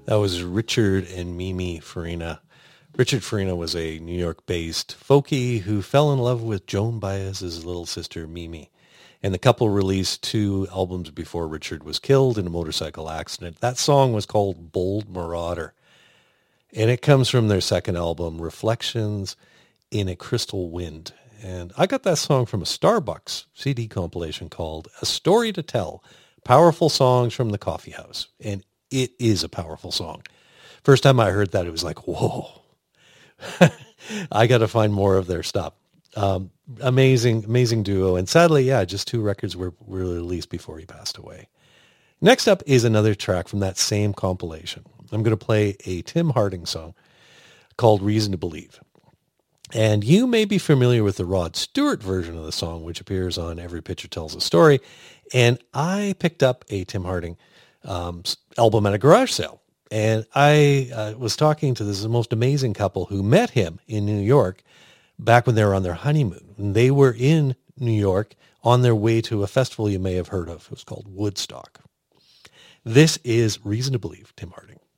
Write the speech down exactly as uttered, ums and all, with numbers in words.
That was Richard and Mimi Farina. Richard Farina was a New York-based folkie who fell in love with Joan Baez's little sister, Mimi. And the couple released two albums before Richard was killed in a motorcycle accident. That song was called Bold Marauder. And it comes from their second album, Reflections in a Crystal Wind. And I got that song from a Starbucks C D compilation called A Story to Tell, Powerful Songs from the Coffee House. And it is a powerful song. First time I heard that, it was like, whoa. I got to find more of their stuff. Um, amazing, amazing duo. And sadly, yeah, just two records were, were released before he passed away. Next up is another track from that same compilation. I'm going to play a Tim Harding song called Reason to Believe. And you may be familiar with the Rod Stewart version of the song, which appears on Every Picture Tells a Story. And I picked up a Tim Harding um, album at a garage sale. And I uh, was talking to this most amazing couple who met him in New York back when they were on their honeymoon. And they were in New York on their way to a festival you may have heard of. It was called Woodstock. This is Reason to Believe, Tim Harding.